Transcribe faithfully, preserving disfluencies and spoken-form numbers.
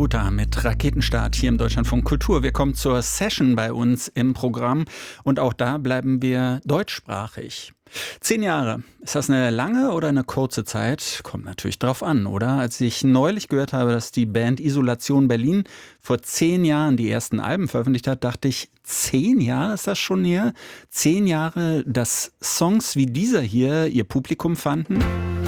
Scooter mit Raketenstart hier im Deutschlandfunk Kultur. Wir kommen zur Session bei uns im Programm und auch da bleiben wir deutschsprachig. Zehn Jahre. Ist das eine lange oder eine kurze Zeit? Kommt natürlich drauf an, oder? Als ich neulich gehört habe, dass die Band Isolation Berlin vor zehn Jahren die ersten Alben veröffentlicht hat, dachte ich, zehn Jahre ist das schon her? Zehn Jahre, dass Songs wie dieser hier ihr Publikum fanden?